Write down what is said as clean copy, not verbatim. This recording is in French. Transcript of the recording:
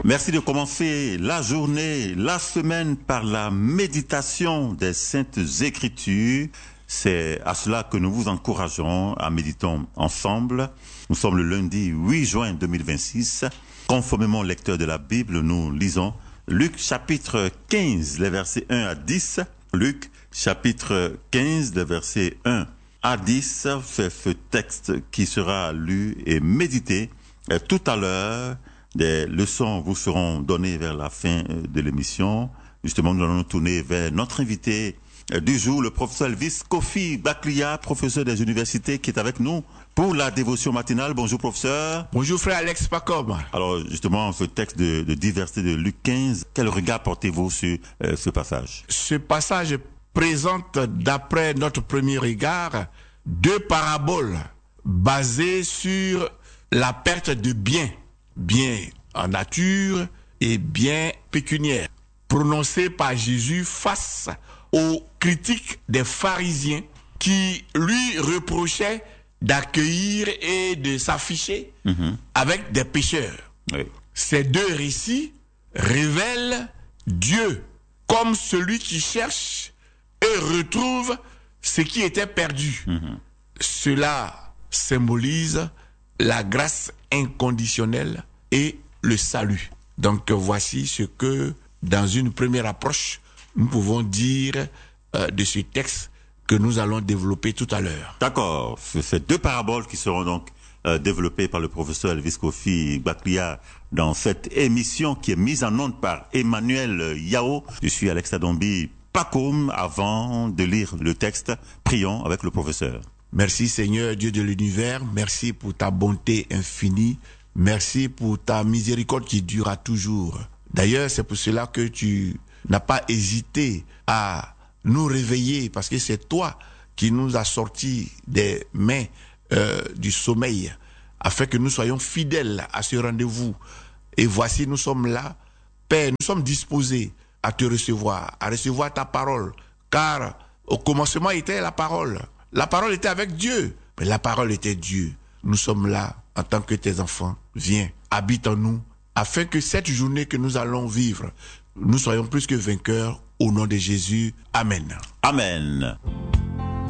Merci de commencer la journée, la semaine par la méditation des Saintes Écritures. C'est à cela que nous vous encourageons à méditer ensemble. Nous sommes le lundi 8 juin 2026. Conformément au lecteur de la Bible, nous lisons Luc chapitre 15, les versets 1 à 10. Luc chapitre 15, les versets 1 à 10. C'est ce texte qui sera lu et médité tout à l'heure. Des leçons vous seront données vers la fin de l'émission. Justement, nous allons nous tourner vers notre invité du jour, le professeur Elvis Kofi Baklia, professeur des universités, qui est avec nous pour la dévotion matinale. Bonjour, professeur. Bonjour, frère Alex Pacom. Alors, justement, ce texte de diversité de Luc 15, quel regard portez-vous sur ce passage? Ce passage présente, d'après notre premier regard, deux paraboles basées sur la perte de biens en nature et biens pécuniaires, prononcées par Jésus face aux critiques des pharisiens qui lui reprochaient d'accueillir et de s'afficher avec des pécheurs. Oui. Ces deux récits révèlent Dieu comme celui qui cherche et retrouve ce qui était perdu. Cela symbolise la grâce inconditionnelle et le salut. Donc voici ce que, dans une première approche, nous pouvons dire de ce texte que nous allons développer tout à l'heure. D'accord. Ces deux paraboles qui seront donc développées par le professeur Elvis Kofi Baklia dans cette émission qui est mise en onde par Emmanuel Yao. Je suis Alex Adombi Pacom. Avant de lire le texte, prions avec le professeur. Merci Seigneur, Dieu de l'univers, merci pour ta bonté infinie, merci pour ta miséricorde qui durera toujours. D'ailleurs, c'est pour cela que tu n'as pas hésité à nous réveiller, parce que c'est toi qui nous as sortis des mains du sommeil, afin que nous soyons fidèles à ce rendez-vous. Et voici, nous sommes là, Père, nous sommes disposés à te recevoir, à recevoir ta parole, car au commencement était la parole. La parole était avec Dieu, mais la parole était Dieu. Nous sommes là en tant que tes enfants. Viens, habite en nous, afin que cette journée que nous allons vivre, nous soyons plus que vainqueurs au nom de Jésus. Amen. Amen.